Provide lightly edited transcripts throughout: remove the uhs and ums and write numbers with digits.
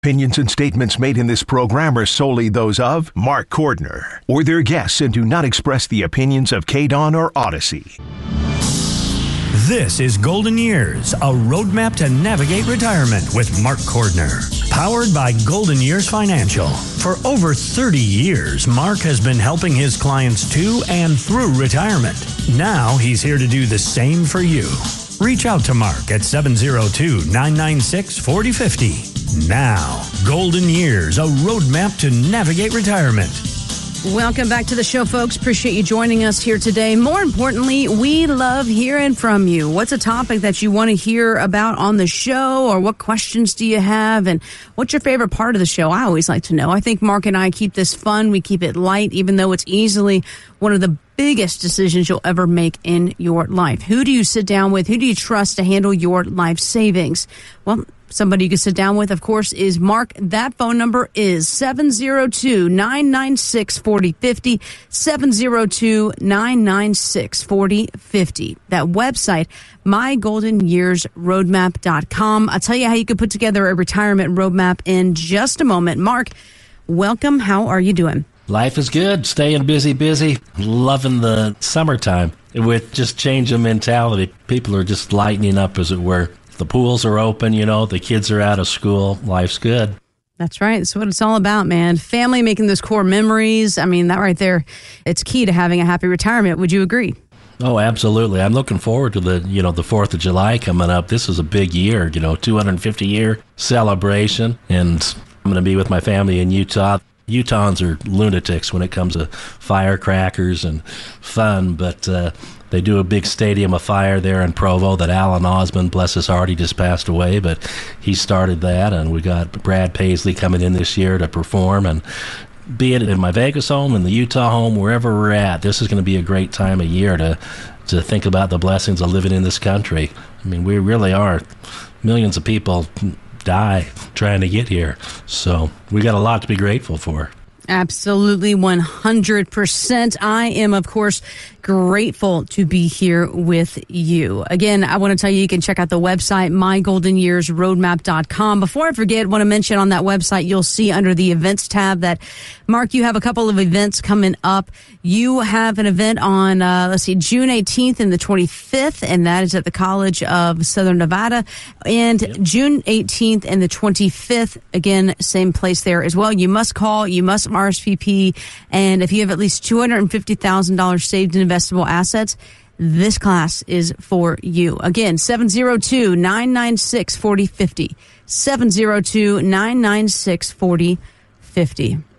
Opinions and statements made in this program are solely those of Mark Cordner or their guests and do not express the opinions of KDON or Odyssey. This is Golden Years, a roadmap to navigate retirement with Mark Cordner. Powered by Golden Years Financial. For over 30 years, Mark has been helping his clients to and through retirement. Now he's here to do the same for you. Reach out to Mark at 702-996-4050. Now, Golden Years, a roadmap to navigate retirement. Welcome back to the show, folks. Appreciate you joining us here today. More importantly, we love hearing from you. What's a topic that you want to hear about on the show, or what questions do you have, and what's your favorite part of the show? I always like to know. I think Mark and I keep this fun. We keep it light, even though it's easily one of the biggest decisions you'll ever make in your life. Who do you sit down with? Who do you trust to handle your life savings? Well, somebody you can sit down with, of course, is Mark. That phone number is 702-996-4050, 702-996-4050. That website, mygoldenyearsroadmap.com. I'll tell you how you can put together a retirement roadmap in just a moment. Mark, welcome. How are you doing? Life is good. Staying busy. Loving the summertime with just change of mentality. People are just lightening up, as it were. The pools are open, the kids are out of school. Life's good. That's right. That's what it's all about, man. Family, making those core memories. I mean, that right there, it's key to having a happy retirement. Would you agree? Oh, absolutely. I'm looking forward to the 4th of July coming up. This is a big year, 250-year celebration. And I'm going to be with my family in Utah. Utahns are lunatics when it comes to firecrackers and fun, but they do a big stadium of fire there in Provo that Alan Osmond, bless his heart, he just passed away, but he started that, and we got Brad Paisley coming in this year to perform, and be it in my Vegas home, in the Utah home, wherever we're at, this is going to be a great time of year to think about the blessings of living in this country. I mean, we really are. Millions of people die trying to get here. So we got a lot to be grateful for. Absolutely, 100%. I am, of course, grateful to be here with you. Again, I want to tell you can check out the website, mygoldenyearsroadmap.com. Before I forget, I want to mention on that website, you'll see under the events tab that, Mark, you have a couple of events coming up. You have an event on, June 18th and the 25th, and that is at the College of Southern Nevada. And June 18th and the 25th, again, same place there as well. You must call, you must RSVP, and if you have at least $250,000 saved in investable assets, this class is for you. Again, 702-996-4050, 702-996-4050.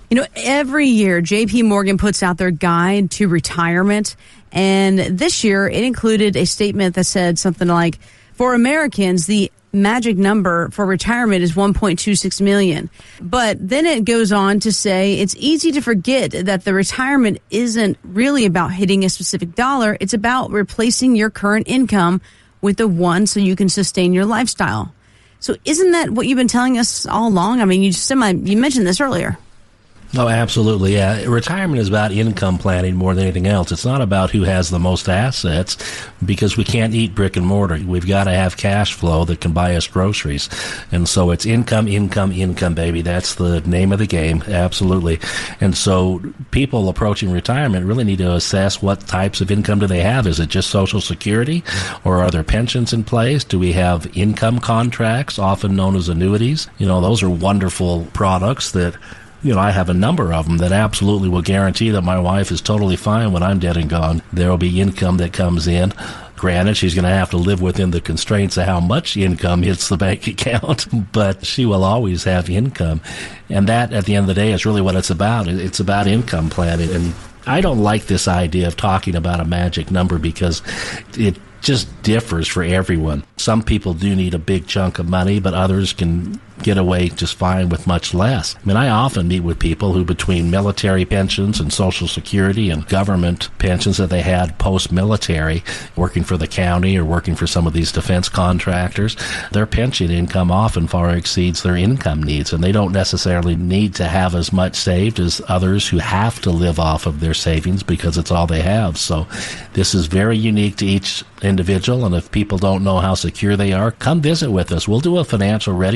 Every year, J.P. Morgan puts out their guide to retirement, and this year it included a statement that said something like, for Americans, the magic number for retirement is 1.26 million. But then it goes on to say it's easy to forget that the retirement isn't really about hitting a specific dollar. It's about replacing your current income with the one so you can sustain your lifestyle. So isn't that what you've been telling us all along? I mean, you mentioned this earlier. Oh, absolutely, yeah. Retirement is about income planning more than anything else. It's not about who has the most assets, because we can't eat brick and mortar. We've got to have cash flow that can buy us groceries. And so it's income, baby. That's the name of the game, absolutely. And so people approaching retirement really need to assess what types of income do they have. Is it just Social Security, or are there pensions in place? Do we have income contracts, often known as annuities? Those are wonderful products that I have a number of them that absolutely will guarantee that my wife is totally fine when I'm dead and gone. There will be income that comes in. Granted, she's going to have to live within the constraints of how much income hits the bank account, but she will always have income. And that, at the end of the day, is really what it's about. It's about income planning. And I don't like this idea of talking about a magic number, because it just differs for everyone. Some people do need a big chunk of money, but others can get away just fine with much less. I mean, I often meet with people who, between military pensions and Social Security and government pensions that they had post-military, working for the county or working for some of these defense contractors, their pension income often far exceeds their income needs, and they don't necessarily need to have as much saved as others who have to live off of their savings because it's all they have. So this is very unique to each individual, and if people don't know how secure they are, come visit with us. We'll do a financial readiness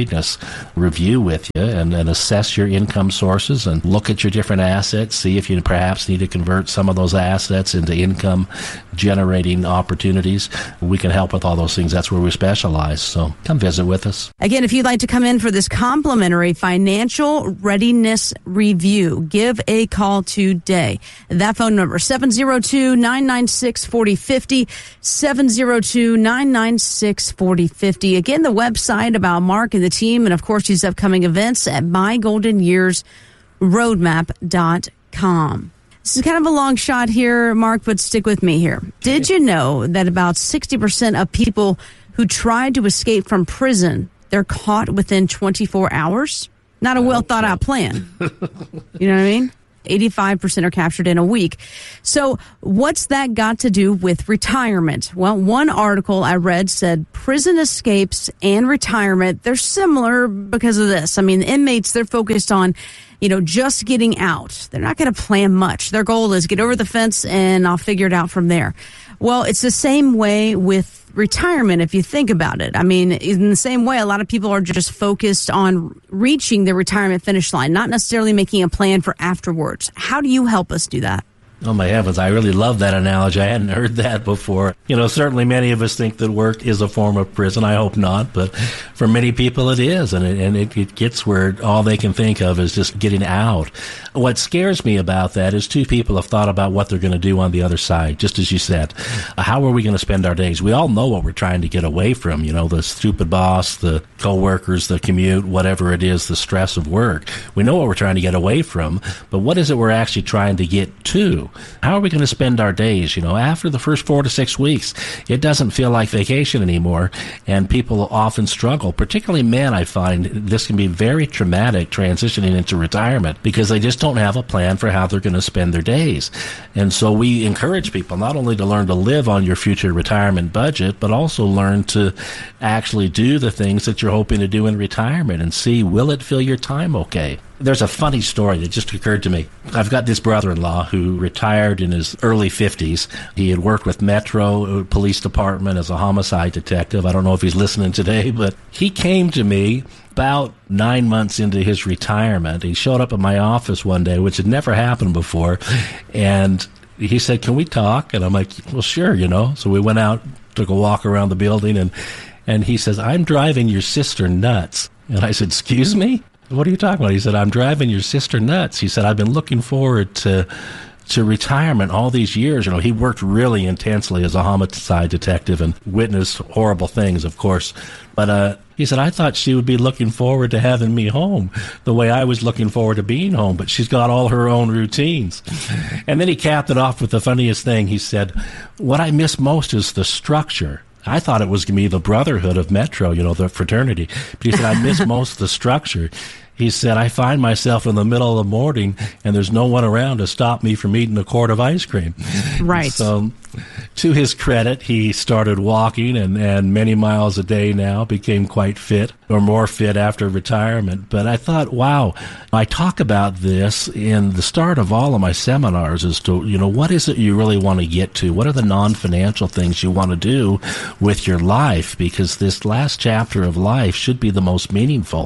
review with you and assess your income sources and look at your different assets, see if you perhaps need to convert some of those assets into income generating opportunities. We can help with all those things. That's where we specialize. So come visit with us. Again, if you'd like to come in for this complimentary financial readiness review, give a call today. That phone number, 702-996-4050, 702-996-4050. Again, the website about Mark and the team, and of course his upcoming events at mygoldenyearsroadmap.com. This is kind of a long shot here, Mark, but stick with me here. Did you know that about 60% of people who tried to escape from prison, they're caught within 24 hours? Not a well thought out plan. You know what I mean? 85% are captured in a week. So what's that got to do with retirement? Well, one article I read said prison escapes and retirement, they're similar because of this. I mean, the inmates, they're focused on, just getting out. They're not going to plan much. Their goal is get over the fence and I'll figure it out from there. Well, it's the same way with retirement, if you think about it. I mean, in the same way, a lot of people are just focused on reaching the retirement finish line, not necessarily making a plan for afterwards. How do you help us do that? Oh, my heavens, I really love that analogy. I hadn't heard that before. Certainly many of us think that work is a form of prison. I hope not, but for many people it is, and it gets where all they can think of is just getting out. What scares me about that is two people have thought about what they're going to do on the other side, just as you said. How are we going to spend our days? We all know what we're trying to get away from, the stupid boss, the coworkers, the commute, whatever it is, the stress of work. We know what we're trying to get away from, but what is it we're actually trying to get to? How are we going to spend our days? After the first 4 to 6 weeks, it doesn't feel like vacation anymore, and people often struggle, particularly men. I find this can be very traumatic transitioning into retirement because they just don't have a plan for how they're going to spend their days. And so we encourage people not only to learn to live on your future retirement budget, but also learn to actually do the things that you're hoping to do in retirement and see, will it fill your time okay? There's a funny story that just occurred to me. I've got this brother-in-law who retired in his early 50s. He had worked with Metro Police Department as a homicide detective. I don't know if he's listening today, but he came to me about 9 months into his retirement. He showed up at my office one day, which had never happened before, and he said, "Can we talk?" And I'm like, "Well, sure, So we went out, took a walk around the building, and he says, "I'm driving your sister nuts." And I said, "Excuse me? What are you talking about?" He said, "I'm driving your sister nuts." He said, "I've been looking forward to retirement all these years." He worked really intensely as a homicide detective and witnessed horrible things, of course. But he said, "I thought she would be looking forward to having me home the way I was looking forward to being home, but she's got all her own routines." And then he capped it off with the funniest thing. He said, "What I miss most is the structure. I thought it was going to be the brotherhood of Metro, the fraternity." But he said, "I miss most the structure." He said, "I find myself in the middle of the morning and there's no one around to stop me from eating a quart of ice cream." Right. So to his credit, he started walking and many miles a day now, became quite fit or more fit after retirement. But I thought, wow, I talk about this in the start of all of my seminars as to, what is it you really want to get to? What are the non-financial things you want to do with your life? Because this last chapter of life should be the most meaningful.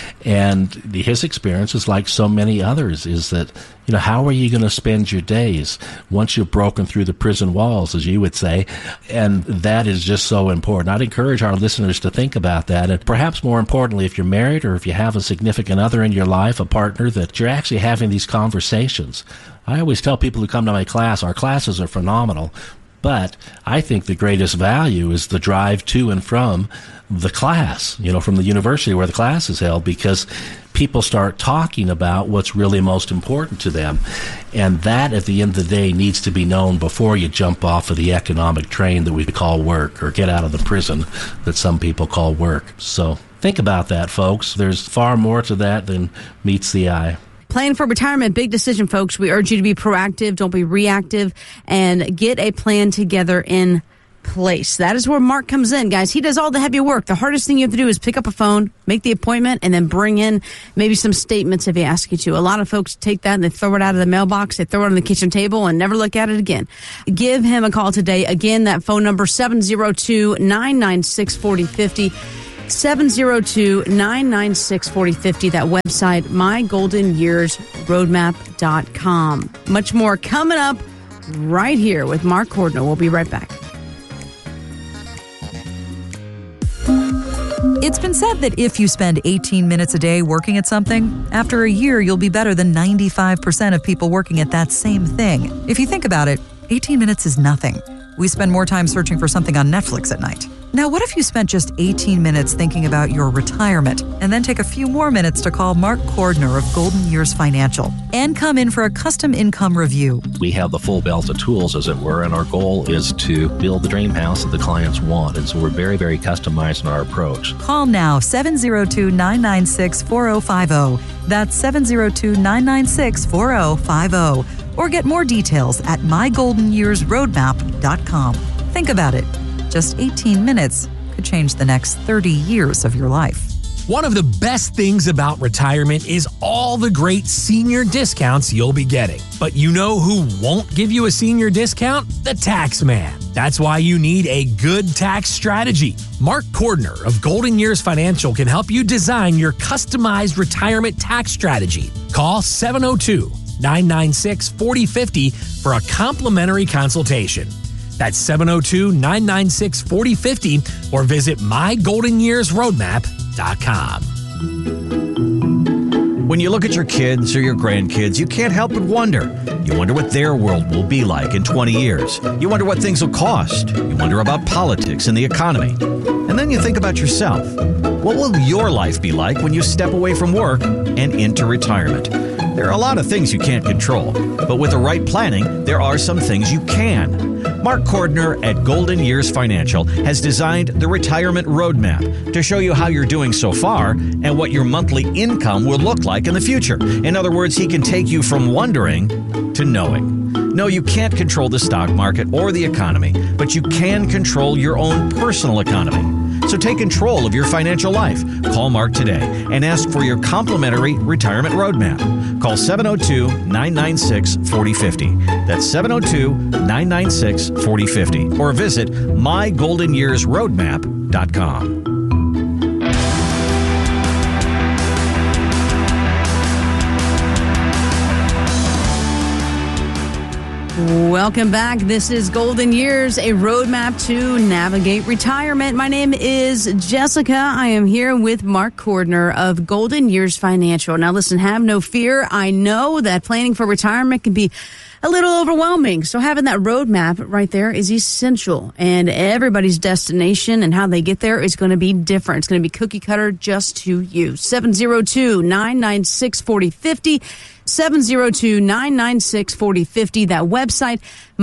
And his experience is like so many others, is that, how are you going to spend your days once you've broken through the prison walls, as you would say? And that is just so important. I'd encourage our listeners to think about that. And perhaps more importantly, if you're married or if you have a significant other in your life, a partner, that you're actually having these conversations. I always tell people who come to my class, our classes are phenomenal, but I think the greatest value is the drive to and from the class, from the university where the class is held, because people start talking about what's really most important to them. And that, at the end of the day, needs to be known before you jump off of the economic train that we call work, or get out of the prison that some people call work. So think about that, folks. There's far more to that than meets the eye. Plan for retirement, big decision, folks. We urge you to be proactive, don't be reactive, and get a plan together in place. That is where Mark comes in, guys. He does all the heavy work. The hardest thing you have to do is pick up a phone, make the appointment, and then bring in maybe some statements if he asks you to. A lot of folks take that and they throw it out of the mailbox, they throw it on the kitchen table, and never look at it again. Give him a call today. Again, that phone number, 702-996-4050. 702-996-4050. That website, mygoldenyearsroadmap.com. Much more coming up right here with Mark Cordner. We'll be right back. It's been said that if you spend 18 minutes a day working at something, after a year you'll be better than 95% of people working at that same thing. If you think about it, 18 minutes is nothing. We spend more time searching for something on Netflix at night. Now, what if you spent just 18 minutes thinking about your retirement and then take a few more minutes to call Mark Cordner of Golden Years Financial and come in for a custom income review? We have the full belt of tools, as it were, and our goal is to build the dream house that the clients want. And so we're very, very customized in our approach. Call now, 702-996-4050. That's 702-996-4050. Or get more details at mygoldenyearsroadmap.com. Think about it. Just 18 minutes could change the next 30 years of your life. One of the best things about retirement is all the great senior discounts you'll be getting. But you know who won't give you a senior discount? The tax man. That's why you need a good tax strategy. Mark Cordner of Golden Years Financial can help you design your customized retirement tax strategy. Call 702-996-4050 for a complimentary consultation. That's 702-996-4050 or visit mygoldenyearsroadmap.com. When you look at your kids or your grandkids, you can't help but wonder. You wonder what their world will be like in 20 years. You wonder what things will cost. You wonder about politics and the economy. And then you think about yourself. What will your life be like when you step away from work and into retirement? There are a lot of things you can't control, but with the right planning, there are some things you can. Mark Cordner at Golden Years Financial has designed the Retirement Roadmap to show you how you're doing so far and what your monthly income will look like in the future. In other words, he can take you from wondering to knowing. No, you can't control the stock market or the economy, but you can control your own personal economy. So take control of your financial life. Call Mark today and ask for your complimentary retirement roadmap. Call 702-996-4050. That's 702-996-4050. Or visit mygoldenyearsroadmap.com. Welcome back. This is Golden Years, a roadmap to navigate retirement. My name is Jessica. I am here with Mark Cordner of Golden Years Financial. Now, listen, have no fear. I know that planning for retirement can be a little overwhelming. So having that roadmap right there is essential. And everybody's destination and how they get there is going to be different. It's going to be cookie cutter just to you. 702-996-4050. 702-996-4050. That website,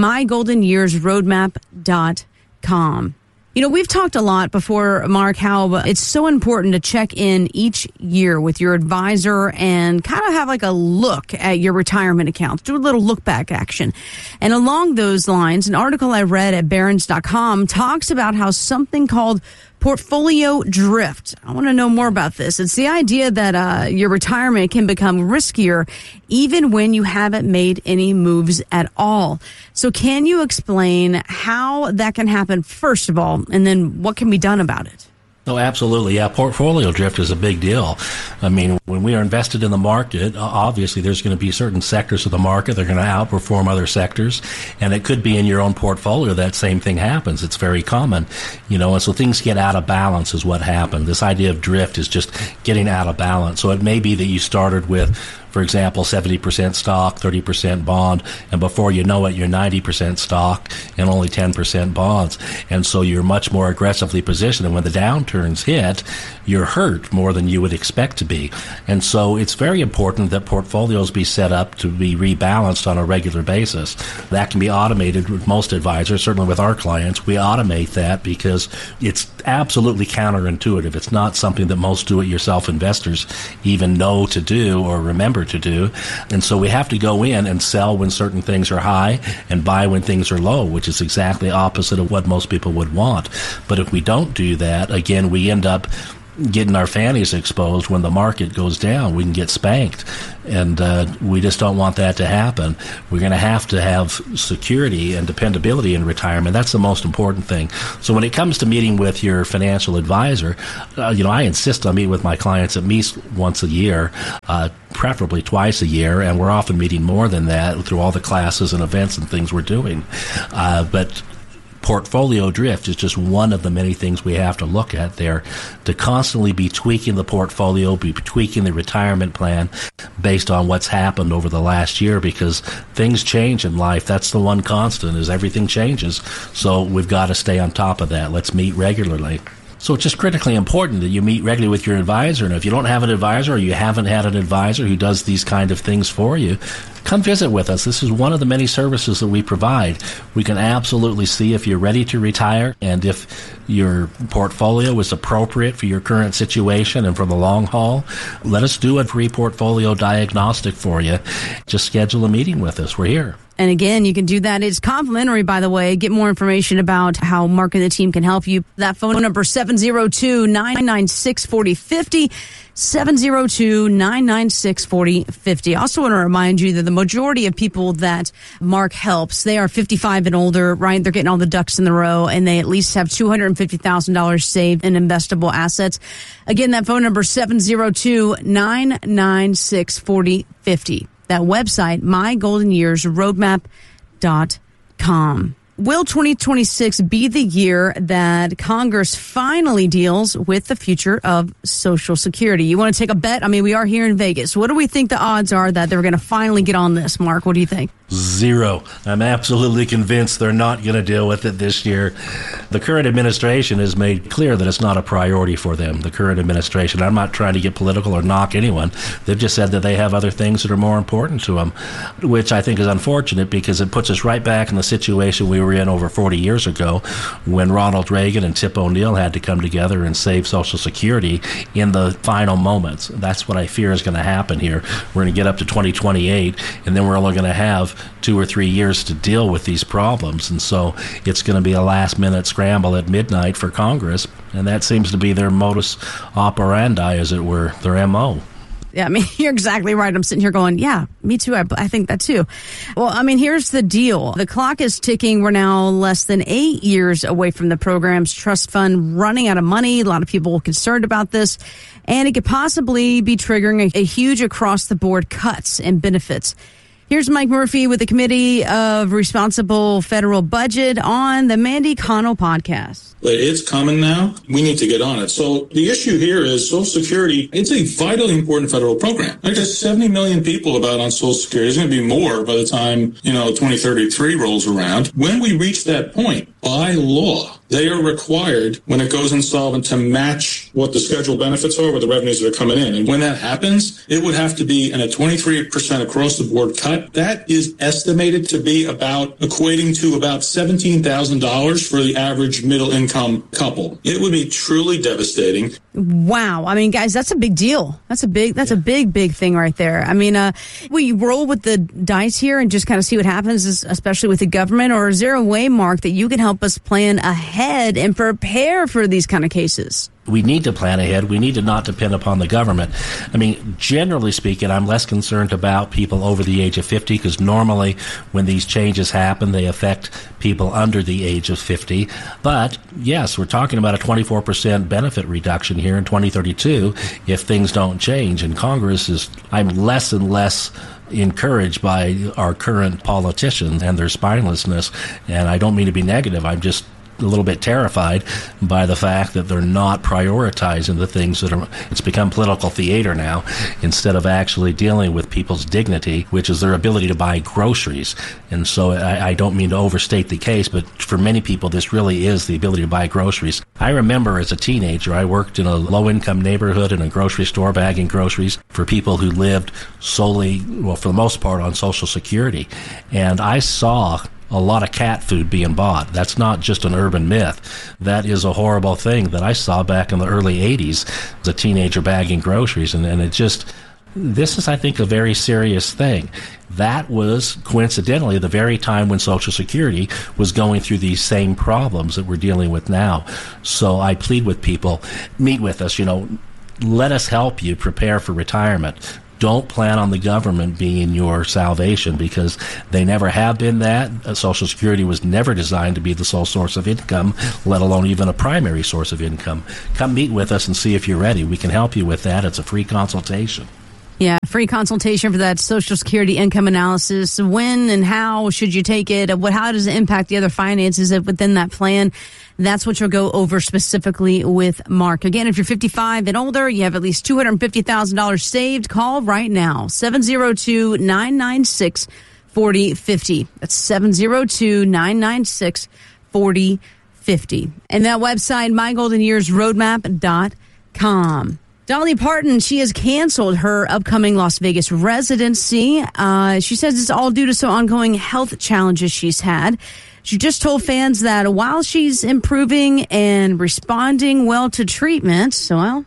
mygoldenyearsroadmap.com. You know, we've talked a lot before, Mark, how it's so important to check in each year with your advisor and kind of have like a look at your retirement accounts, do a little look back action. And along those lines, an article I read at Barron's.com talks about how something called portfolio drift. I want to know more about this. It's the idea that your retirement can become riskier even when you haven't made any moves at all. So can you explain how that can happen, first of all, and then what can be done about it? Oh, absolutely. Yeah, portfolio drift is a big deal. I mean, when we are invested in the market, obviously there's going to be certain sectors of the market that are going to outperform other sectors, and it could be in your own portfolio that same thing happens. It's very common, and so things get out of balance is what happened. This idea of drift is just getting out of balance. So it may be that you started with, for example, 70% stock, 30% bond, and before you know it, you're 90% stock and only 10% bonds. And so you're much more aggressively positioned. And when the downturns hit, you're hurt more than you would expect to be. And so it's very important that portfolios be set up to be rebalanced on a regular basis. That can be automated with most advisors, certainly with our clients. We automate that because it's absolutely counterintuitive. It's not something that most do-it-yourself investors even know to do or remember to do. And so we have to go in and sell when certain things are high and buy when things are low, which is exactly opposite of what most people would want. But if we don't do that, again, we end up getting our fannies exposed when the market goes down. We can get spanked, and we just don't want that to happen. We're going to have security and dependability in retirement. That's the most important thing. So when it comes to meeting with your financial advisor, I insist on meeting with my clients at least once a year, preferably twice a year, and we're often meeting more than that through all the classes and events and things we're doing. But portfolio drift is just one of the many things we have to look at there, to constantly be tweaking the portfolio, be tweaking the retirement plan based on what's happened over the last year, because things change in life. That's the one constant, is everything changes. So we've got to stay on top of that. Let's meet regularly. So it's just critically important that you meet regularly with your advisor. And if you don't have an advisor, or you haven't had an advisor who does these kind of things for you, come visit with us. This is one of the many services that we provide. We can absolutely see if you're ready to retire and if your portfolio is appropriate for your current situation and for the long haul. Let us do a free portfolio diagnostic for you. Just schedule a meeting with us. We're here. And again, you can do that. It's complimentary, by the way. Get more information about how Mark and the team can help you. That phone number, 702-996-4050, 702-996-4050. I also want to remind you that the majority of people that Mark helps, they are 55 and older, right? They're getting all the ducks in the row, and they at least have $250,000 saved in investable assets. Again, that phone number, 702-996-4050. That website, mygoldenyearsroadmap.com. Will 2026 be the year that Congress finally deals with the future of Social Security? You want to take a bet? I mean, we are here in Vegas. What do we think the odds are that they're going to finally get on this, Mark? What do you think? 0. I'm absolutely convinced they're not going to deal with it this year. The current administration has made clear that it's not a priority for them, the current administration. I'm not trying to get political or knock anyone. They've just said that they have other things that are more important to them, which I think is unfortunate, because it puts us right back in the situation we were in over 40 years ago when Ronald Reagan and Tip O'Neill had to come together and save Social Security in the final moments. That's what I fear is going to happen here. We're going to get up to 2028, and then we're only going to have 2 or 3 years to deal with these problems. And so it's going to be a last-minute scramble at midnight for Congress, and that seems to be their modus operandi, as it were, their MO. Yeah, I mean, you're exactly right. I'm sitting here going, yeah, me too. I think that too. Well, I mean, here's the deal. The clock is ticking. We're now less than 8 years away from the program's trust fund running out of money. A lot of people are concerned about this, and it could possibly be triggering a huge across-the-board cuts in benefits. Here's Mike Murphy with the Committee of Responsible Federal Budget on the Mandy Connell podcast. But it's coming now. We need to get on it. So the issue here is Social Security. It's a vitally important federal program. There's 70 million people about on Social Security. There's going to be more by the time, 2033 rolls around. When we reach that point, by law, they are required, when it goes insolvent, to match what the scheduled benefits are with the revenues that are coming in. And when that happens, it would have to be in a 23% across the board cut. That is estimated to be equating to about $17,000 for the average middle income couple. It would be truly devastating. Wow. I mean, guys, that's a big deal. That's a big thing right there. I mean, we roll with the dice here and just kind of see what happens, especially with the government, or is there a way, Mark, that you can help us plan ahead and prepare for these kind of cases? We need to plan ahead. We need to not depend upon the government. I mean, generally speaking, I'm less concerned about people over the age of 50, because normally when these changes happen, they affect people under the age of 50. But yes, we're talking about a 24% benefit reduction here in 2032 if things don't change. And I'm less and less encouraged by our current politicians and their spinelessness. And I don't mean to be negative. I'm just a little bit terrified by the fact that they're not prioritizing the things it's become political theater now, instead of actually dealing with people's dignity, which is their ability to buy groceries. And so I don't mean to overstate the case, but for many people, this really is the ability to buy groceries. I remember as a teenager, I worked in a low-income neighborhood in a grocery store bagging groceries for people who lived solely, for the most part, on Social Security. And I saw a lot of cat food being bought. That's not just an urban myth. That is a horrible thing that I saw back in the early 80s as a teenager bagging groceries. And it just, This is, I think, a very serious thing. That was, coincidentally, the very time when Social Security was going through these same problems that we're dealing with now. So I plead with people, meet with us, let us help you prepare for retirement. Don't plan on the government being your salvation, because they never have been that. Social Security was never designed to be the sole source of income, let alone even a primary source of income. Come meet with us and see if you're ready. We can help you with that. It's a free consultation. Yeah, free consultation for that Social Security income analysis. When and how should you take it? How does it impact the other finances within that plan? That's what you'll go over specifically with Mark. Again, if you're 55 and older, you have at least $250,000 saved, call right now. 702-996-4050. That's 702-996-4050. And that website, mygoldenyearsroadmap.com. Dolly Parton, she has canceled her upcoming Las Vegas residency. She says it's all due to some ongoing health challenges she's had. She just told fans that while she's improving and responding well to treatment,